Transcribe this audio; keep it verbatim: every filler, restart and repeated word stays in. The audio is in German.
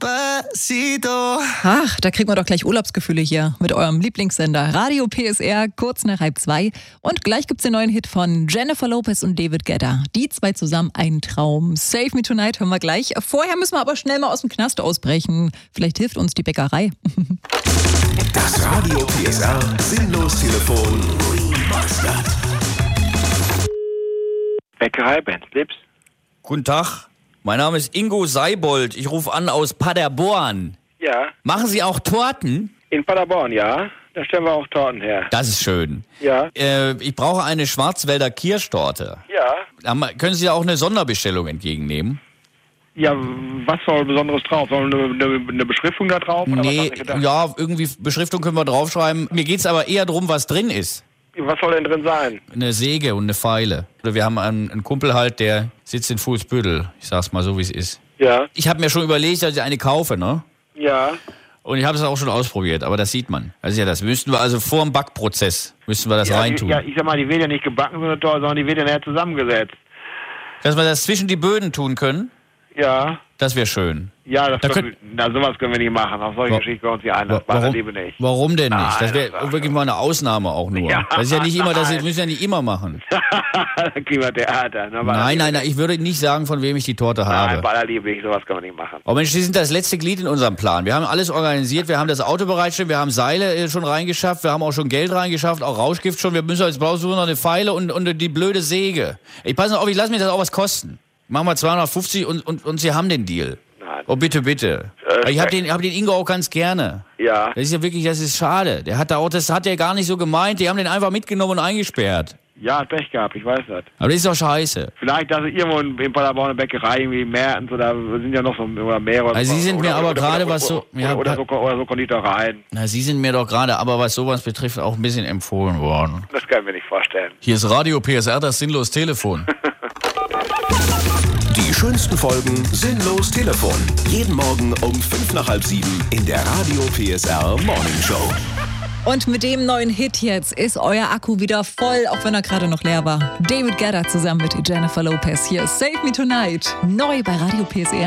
Despacito. Ach, da kriegt man doch gleich Urlaubsgefühle hier mit eurem Lieblingssender Radio P S R, kurz nach halb zwei. Und gleich gibt's den neuen Hit von Jennifer Lopez und David Guetta. Die zwei zusammen, ein Traum. Save Me Tonight hören wir gleich. Vorher müssen wir aber schnell mal aus dem Knast ausbrechen. Vielleicht hilft uns die Bäckerei. Das Radio P S R Sinnlos-Telefon. Bäckerei, Ben Lips. Guten Tag, mein Name ist Ingo Seibold. Ich rufe an aus Paderborn. Ja, Machen Sie auch Torten? in Paderborn, ja. Da stellen wir auch Torten her. Das ist schön. Ja, Äh, ich brauche eine Schwarzwälder Kirschtorte. ja. Haben wir- Können Sie da auch eine Sonderbestellung entgegennehmen? Ja, was soll Besonderes drauf? Soll eine, eine, eine Beschriftung da drauf? Oder was Nee, hast du gedacht? ja, irgendwie Beschriftung können wir draufschreiben. Mir geht's aber eher darum, was drin ist. Was soll denn drin sein? Eine Säge und eine Feile. Wir haben einen, einen Kumpel halt, der sitzt in Fuhlsbüttel. Ich sag's mal so, wie es ist. Ja, Ich habe mir schon überlegt, dass ich eine kaufe, ne? ja. Und ich habe es auch schon ausprobiert, aber das sieht man. Das ist ja das. Müssten wir also vor dem Backprozess, müssten wir das ja, reintun. die, ja, ich sag mal, die wird ja nicht gebacken, so eine Torte, sondern die wird ja nachher zusammengesetzt. Dass wir das zwischen die Böden tun können, Ja, das wäre schön. ja, das Da können, wir- na, sowas können wir nicht machen. Auf solche Wa- Geschichten können wir uns nicht einlassen. Wa- Warum? Liebe nicht. warum denn nicht? Nein, Das wäre das- wirklich mal eine Ausnahme auch nur. Ja, Das ist ja nicht immer, das nein. müssen wir ja nicht immer machen. Dann kriegen wir Theater. Ne? Nein, nein, nein, ich würde nicht sagen, von wem ich die Torte Nein, habe. bei aller Liebe nicht. Sowas können wir nicht machen. Oh Mensch, Sie sind das letzte Glied in unserem Plan. Wir haben alles organisiert, wir haben das Auto bereitstellen, wir haben Seile äh, schon reingeschafft, wir haben auch schon Geld reingeschafft, auch Rauschgift schon. Wir müssen jetzt brauchen wir noch eine Feile und, und die blöde Säge. Ich passe auf, ich lasse mir das auch was kosten. Machen wir zweihundertfünfzig und, und, und Sie haben den Deal. Nein. Oh, bitte, bitte. Äh, ich habe den, hab den Ingo auch ganz gerne. Ja. Das ist ja wirklich, das ist schade. Der hat da auch, das hat er gar nicht so gemeint. Die haben den einfach mitgenommen und eingesperrt. Ja, hat Pech gehabt, ich weiß das. Aber das ist doch scheiße. Vielleicht, dass irgendwo in, in Paderborn eine Bäckerei, irgendwie Mertens oder sind ja noch so oder mehrere. Also Sie sind oder, mir aber oder, gerade oder, was so- Oder, ja, oder, so, oder so Konditoreien. Na, Sie sind mir doch gerade, aber was sowas betrifft, auch ein bisschen empfohlen worden. Das können wir nicht vorstellen. Hier ist Radio P S R, das sinnlos Telefon. Die schönsten Folgen Sinnlos Telefon. Jeden Morgen um fünf nach halb sieben in der Radio P S R Morning Show. Und mit dem neuen Hit jetzt ist euer Akku wieder voll, auch wenn er gerade noch leer war. David Guetta zusammen mit Jennifer Lopez. Hier ist Save Me Tonight. Neu bei Radio P S R.